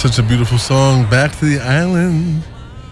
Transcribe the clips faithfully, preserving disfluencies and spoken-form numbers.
Such a beautiful song. Back to the Island.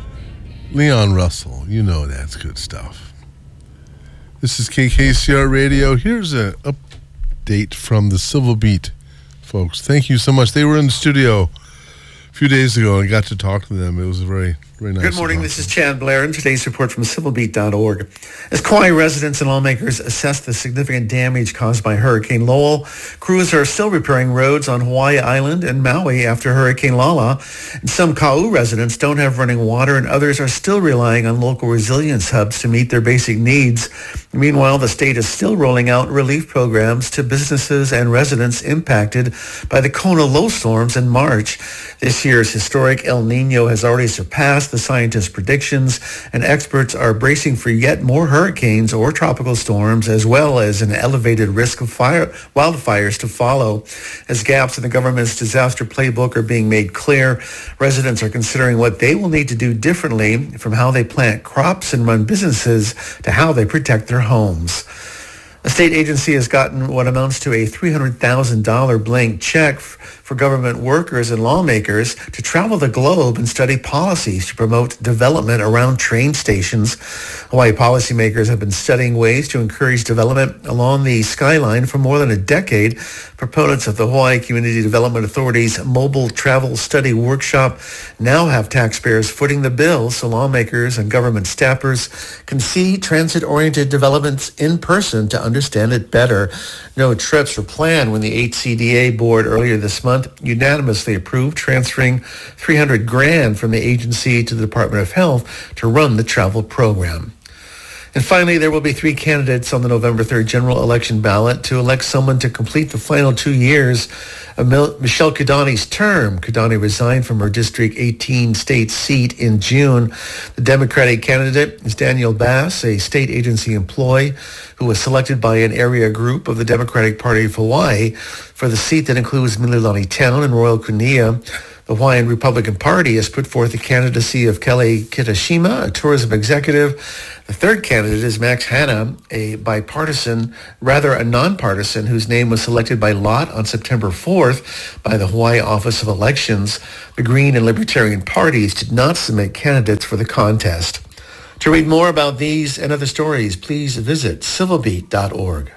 Leon Russell. You know that's good stuff. This is K K C R Radio. Here's an update from the Civil Beat folks. Thank you so much. They were in the studio a few days ago and I got to talk to them. It was a very, very nice. Good morning. This is Chad Blair and today's report from civil beat dot org. As Kauai residents and lawmakers assess the significant damage caused by Hurricane Lowell, crews are still repairing roads on Hawaii Island and Maui after Hurricane Lala. And some Kau residents don't have running water and others are still relying on local resilience hubs to meet their basic needs. Meanwhile, the state is still rolling out relief programs to businesses and residents impacted by the Kona low storms in March. This year's historic El Nino has already surpassed the scientists' predictions, and experts are bracing for yet more hurricanes or tropical storms, as well as an elevated risk of fire, wildfires to follow. As gaps in the government's disaster playbook are being made clear, residents are considering what they will need to do differently, from how they plant crops and run businesses to how they protect their homes. A state agency has gotten what amounts to a three hundred thousand dollars blank check for government workers and lawmakers to travel the globe and study policies to promote development around train stations. Hawaii policymakers have been studying ways to encourage development along the skyline for more than a decade. Proponents of the Hawaii Community Development Authority's Mobile Travel Study Workshop now have taxpayers footing the bill so lawmakers and government staffers can see transit-oriented developments in person to understand it better. No trips were planned when the H C D A board earlier this month unanimously approved transferring three hundred grand from the agency to the Department of Health to run the travel program. And finally, there will be three candidates on the November third general election ballot to elect someone to complete the final two years of Michelle Kidani's term. Kidani resigned from her District eighteen state seat in June. The Democratic candidate is Daniel Bass, a state agency employee who was selected by an area group of the Democratic Party of Hawaii for the seat that includes Mililani Town and Royal Kunia. The Hawaiian Republican Party has put forth the candidacy of Kelly Kitashima, a tourism executive. The third candidate is Max Hanna, a bipartisan, rather a nonpartisan, whose name was selected by lot on September fourth by the Hawaii Office of Elections. The Green and Libertarian parties did not submit candidates for the contest. To read more about these and other stories, please visit civil beat dot org.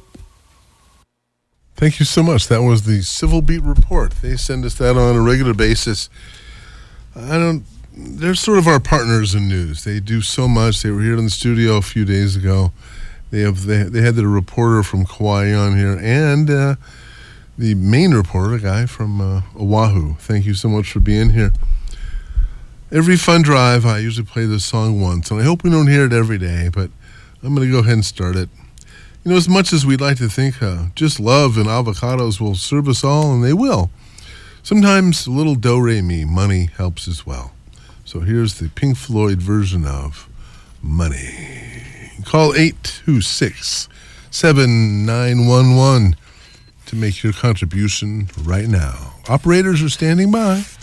Thank you so much. That was the Civil Beat Report. They send us that on a regular basis. I don't, they're sort of our partners in news. They do so much. They were here in the studio a few days ago. They have they, they had the reporter from Kauai on here and uh, the main reporter, a guy from uh, Oahu. Thank you so much for being here. Every fun drive, I usually play this song once, and I hope we don't hear it every day, but I'm going to go ahead and start it. You know, as much as we'd like to think uh, just love and avocados will serve us all, and they will, sometimes a little do-re-mi, money, helps as well. So here's the Pink Floyd version of Money. Call eight two six, seven nine one one to make your contribution right now. Operators are standing by.